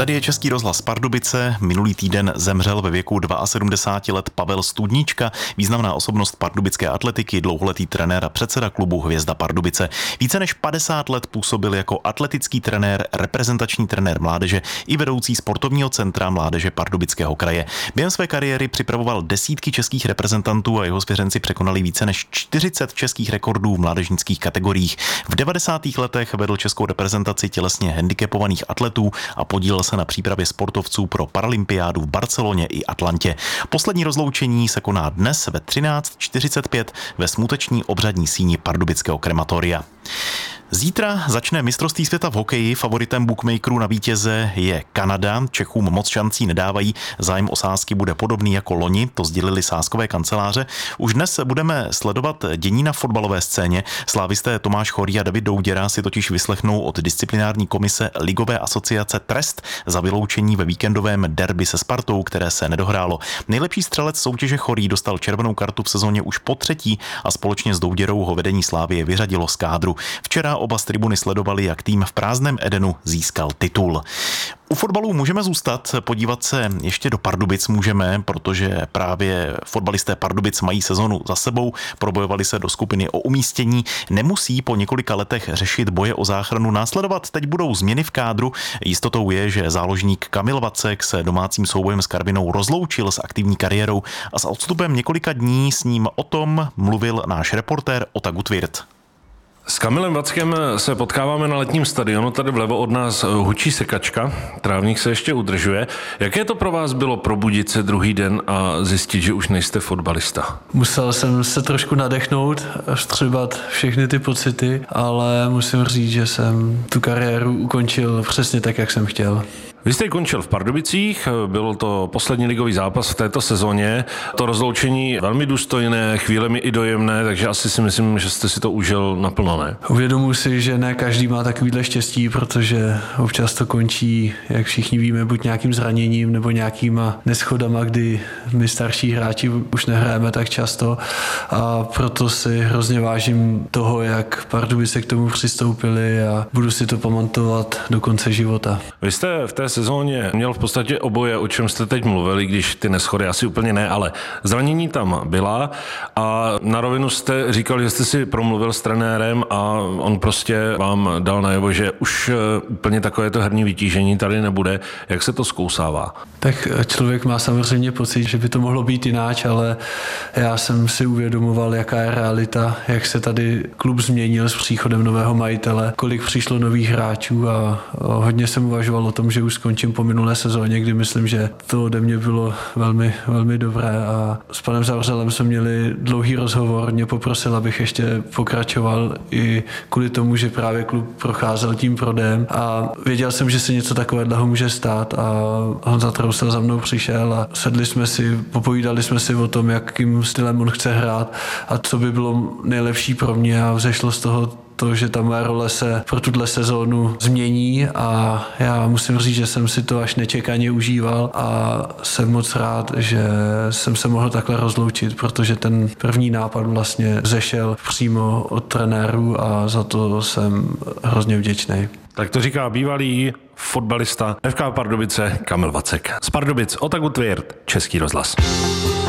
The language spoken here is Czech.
Tady je Český rozhlas Pardubice. Minulý týden zemřel ve věku 72 let Pavel Studnička, významná osobnost pardubické atletiky, dlouholetý trenér a předseda klubu Hvězda Pardubice. Více než 50 let působil jako atletický trenér, reprezentační trenér mládeže i vedoucí sportovního centra mládeže Pardubického kraje. Během své kariéry připravoval desítky českých reprezentantů a jeho svěřenci překonali více než 40 českých rekordů v mládežnických kategoriích. V 90. letech vedl českou reprezentaci tělesně handicapovaných atletů a podílel se na přípravě sportovců pro paralympiádu v Barceloně i Atlantě. Poslední rozloučení se koná dnes ve 13:45 ve smuteční obřadní síni pardubického krematoria. Zítra začne mistrovství světa v hokeji. Favoritem bookmakerů na vítěze je Kanada. Čechům moc šancí nedávají. Zájem o sázky bude podobný jako loni, to sdělili sázkové kanceláře. Už dnes budeme sledovat dění na fotbalové scéně. Slávisté Tomáš Chorý a David Douděra si totiž vyslechnou od disciplinární komise Ligové asociace trest za vyloučení ve víkendovém derby se Spartou, které se nedohrálo. Nejlepší střelec soutěže Chorý dostal červenou kartu v sezóně už po třetí a společně s Douděrou ho vedení Slavie vyřadilo z kádru. Včera oba z tribuny sledovali, jak tým v prázdném Edenu získal titul. U fotbalu můžeme zůstat, podívat se ještě do Pardubic můžeme, protože právě fotbalisté Pardubic mají sezonu za sebou, probojovali se do skupiny o umístění, nemusí po několika letech řešit boje o záchranu. Následovat teď budou změny v kádru. Jistotou je, že záložník Kamil Vacek se domácím soubojem s Karvinou rozloučil s aktivní kariérou a s odstupem několika dní s ním o tom mluvil náš reportér Ota Gutwirth. S Kamilem Vackem se potkáváme na letním stadionu, tady vlevo od nás hučí sekačka, trávník se ještě udržuje. Jaké to pro vás bylo probudit se druhý den a zjistit, že už nejste fotbalista? Musel jsem se trošku nadechnout, vstřebat všechny ty pocity, ale musím říct, že jsem tu kariéru ukončil přesně tak, jak jsem chtěl. Vy jste končil v Pardubicích, byl to poslední ligový zápas v této sezóně. To rozloučení velmi důstojné, chvílemi i dojemné, takže asi si myslím, že jste si to užil naplno, ne? Uvědomuji si, že ne každý má takovýhle štěstí, protože občas to končí, jak všichni víme, buď nějakým zraněním nebo nějakýma neschodama, kdy my starší hráči už nehrajeme tak často a proto si hrozně vážím toho, jak Pardubice k tomu přistoupili a budu si to pamatovat do konce života. Vy jste v té sezóně měl v podstatě oboje, o čem jste teď mluvili, když ty neschody asi úplně ne, ale zranění tam byla a na rovinu jste říkali, že jste si promluvil s trenérem a on prostě vám dal najevo, že už úplně takovéto herní vytížení tady nebude. Jak se to zkousává? Tak člověk má samozřejmě pocit, že by to mohlo být jináč, ale já jsem si uvědomoval, jaká je realita, jak se tady klub změnil s příchodem nového majitele, kolik přišlo nových hráčů a hodně jsem uvažoval o tom, že už skončím po minulé sezóně, kdy myslím, že to ode mě bylo velmi, velmi dobré a s panem Zavřelem jsme měli dlouhý rozhovor, mě poprosil, abych ještě pokračoval i kvůli tomu, že právě klub procházel tím prodejem a věděl jsem, že se něco takového může stát a Honza Trousel za mnou přišel a sedli jsme si, popovídali jsme si o tom, jakým stylem on chce hrát a co by bylo nejlepší pro mě a vzešlo z toho to, že ta moje role se pro tuhle sezónu změní a já musím říct, že jsem si to až nečekaně užíval a jsem moc rád, že jsem se mohl takhle rozloučit, protože ten první nápad vlastně zešel přímo od trenérů a za to jsem hrozně vděčný. Tak to říká bývalý fotbalista FK Pardubice Kamil Vacek. Z Pardubic Ota Gutwirth, Český rozhlas.